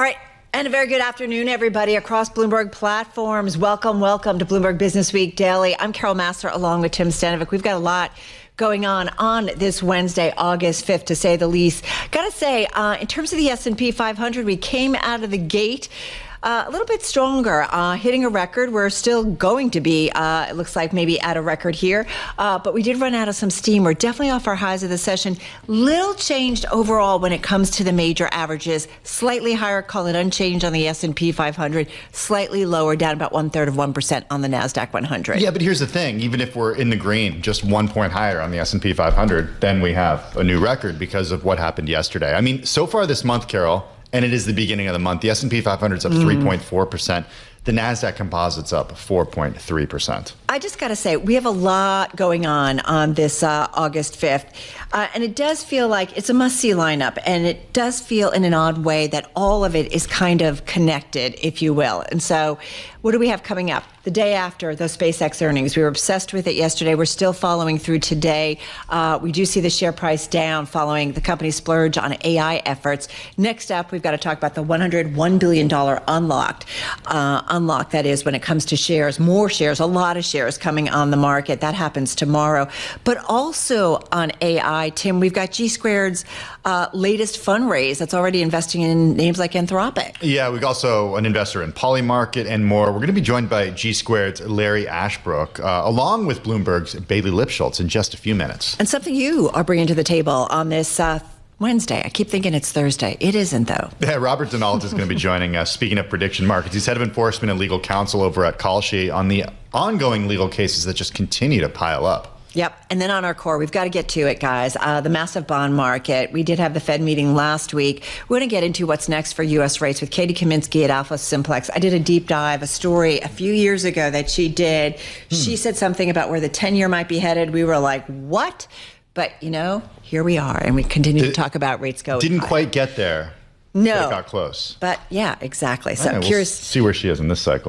All right. And a very good afternoon, everybody, across Bloomberg platforms. Welcome to Bloomberg Business Week Daily. I'm Carol Massar along with Tim Stanovic. We've got a lot going on this Wednesday, August 5th, to say the least. Got to say, in terms of the S&P 500, we came out of the gate a little bit stronger, hitting a record. We're still going to be, it looks like, maybe at a record here. But we did run out of some steam. We're definitely off our highs of the session. Little changed overall when it comes to the major averages. Slightly higher, call it unchanged on the S&P 500. Slightly lower, down about 1/3 on the NASDAQ 100. Yeah, but here's the thing. Even if we're in the green, just 1 point higher on the S&P 500, then we have a new record because of what happened yesterday. I mean, so far this month, Carol, and it is the beginning of the month, the S&P 500 is up 3.4%. The NASDAQ Composite's up 4.3%. I just got to say, we have a lot going on this August 5th. And it does feel like it's a must-see lineup. And it does feel in an odd way that all of it is kind of connected, if you will. And so what do we have coming up? The day after those SpaceX earnings. We were obsessed with it yesterday. We're still following through today. We do see the share price down following the company's splurge on AI efforts. Next up, we've got to talk about the $101 billion unlock, that is, when it comes to shares, more shares, a lot of shares coming on the market. That happens tomorrow. But also on AI, Tim, we've got G Squared's latest fundraise that's already investing in names like Anthropic. Yeah, we've also an investor in Polymarket and more. We're going to be joined by G Squared's Larry Ashbrook, along with Bloomberg's Bailey Lipschultz in just a few minutes. And something you are bringing to the table on this Wednesday. I keep thinking it's Thursday. It isn't, though. Yeah, Robert Denault is going to be joining us. Speaking of prediction markets, he's head of enforcement and legal counsel over at Kalshi on the ongoing legal cases that just continue to pile up. Yep. And then on our core, we've got to get to it, guys. The massive bond market. We did have the Fed meeting last week. We're going to get into what's next for U.S. rates with Katie Kaminsky at Alpha Simplex. I did a deep dive, a story a few years ago that she did. She said something about where the 10-year might be headed. We were like, what? But, you know, here we are, and we continue to talk about rates going Didn't high. Quite get there. No. But it got close. But, yeah, exactly. So I'm curious. We'll see where she is in this cycle.